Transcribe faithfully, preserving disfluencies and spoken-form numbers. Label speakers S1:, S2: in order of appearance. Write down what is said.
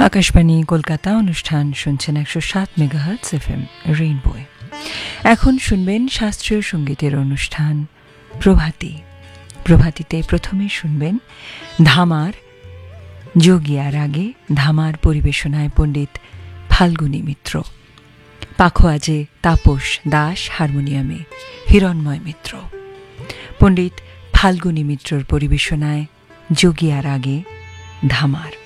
S1: আকাশবাণী কলকাতা অনুষ্ঠান শুনছেন একশো সাত মেগাহার্টজ এফএম রেইনবোয়। এখন শুনবেন শাস্ত্রীয় সঙ্গীতের অনুষ্ঠান প্রভাতী। প্রভাতীতে প্রথমে শুনবেন ধামার যোগিয়া রাগে। ধামার পরিবেশনায় পণ্ডিত ফাল্গুনী মিত্র, পাখোয়াজে তাপস দাস, হারমোনিয়ামে হিরণময় মিত্র। পণ্ডিত ফাল্গুনী মিত্রর পরিবেশনায় যোগিয়া রাগে ধামার।